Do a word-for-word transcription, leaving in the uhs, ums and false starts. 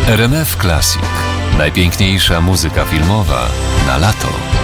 R M F Classic. Najpiękniejsza muzyka filmowa na lato.